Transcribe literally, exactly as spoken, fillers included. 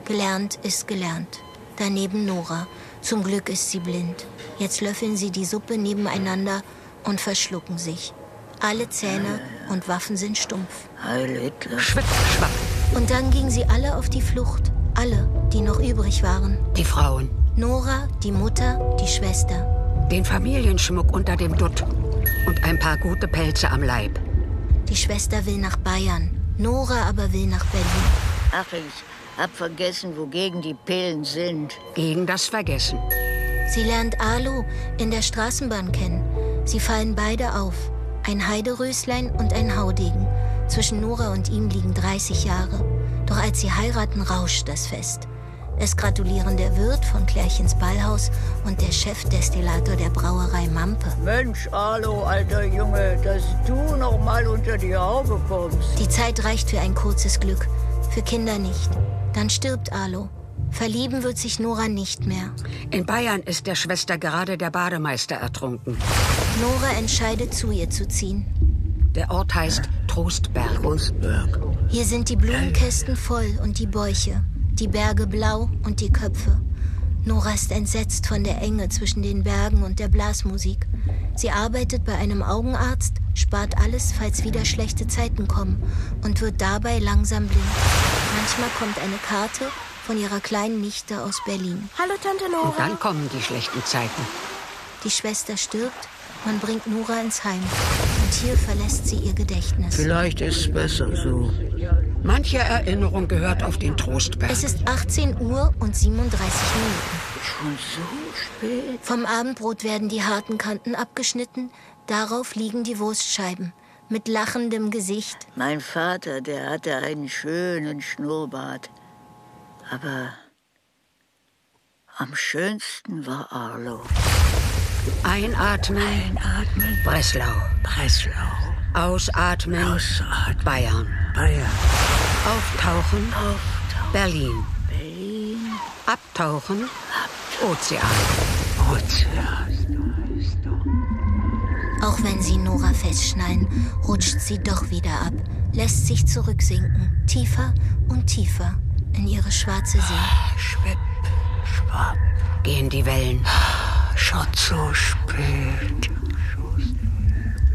Gelernt ist gelernt. Daneben Nora. Zum Glück ist sie blind. Jetzt löffeln sie die Suppe nebeneinander und verschlucken sich. Alle Zähne und Waffen sind stumpf. Heil Hitler. Schwipp, schwapp. Und dann gingen sie alle auf die Flucht. Alle, die noch übrig waren. Die Frauen. Nora, die Mutter, die Schwester. Den Familienschmuck unter dem Dutt. Und ein paar gute Pelze am Leib. Die Schwester will nach Bayern. Nora aber will nach Berlin. Ach, ich hab vergessen, wogegen die Pillen sind. Gegen das Vergessen. Sie lernt Alo in der Straßenbahn kennen. Sie fallen beide auf. Ein Heideröslein und ein Haudegen. Zwischen Nora und ihm liegen dreißig Jahre. Doch als sie heiraten, rauscht das Fest. Es gratulieren der Wirt von Klärchens Ballhaus und der Chefdestillator der Brauerei Mampe. Mensch, Alo, alter Junge, dass du noch mal unter die Haube kommst. Die Zeit reicht für ein kurzes Glück, für Kinder nicht. Dann stirbt Alo. Verlieben wird sich Nora nicht mehr. In Bayern ist der Schwester gerade der Bademeister ertrunken. Nora entscheidet, zu ihr zu ziehen. Der Ort heißt Trostberg. Trostberg. Hier sind die Blumenkästen voll und die Bäuche, die Berge blau und die Köpfe. Nora ist entsetzt von der Enge zwischen den Bergen und der Blasmusik. Sie arbeitet bei einem Augenarzt, spart alles, falls wieder schlechte Zeiten kommen und wird dabei langsam blind. Manchmal kommt eine Karte von ihrer kleinen Nichte aus Berlin. Hallo, Tante Nora. Und dann kommen die schlechten Zeiten. Die Schwester stirbt, man bringt Nora ins Heim. Und hier verlässt sie ihr Gedächtnis. Vielleicht ist es besser so. Manche Erinnerung gehört auf den Trostberg. Es ist achtzehn Uhr und siebenunddreißig Minuten. Schon so spät? Vom Abendbrot werden die harten Kanten abgeschnitten. Darauf liegen die Wurstscheiben. Mit lachendem Gesicht. Mein Vater, der hatte einen schönen Schnurrbart. Aber am schönsten war Arlo. Einatmen, Einatmen. Breslau. Breslau. Ausatmen, Ausatmen. Bayern. Bayern. Auftauchen, Auftauchen. Berlin. Berlin. Abtauchen, Ozean. Ozean. Auch wenn sie Nora festschnallen, rutscht sie doch wieder ab, lässt sich zurücksinken, tiefer und tiefer in ihre schwarze See. Schwipp, schwapp. Gehen die Wellen. Schon so spät.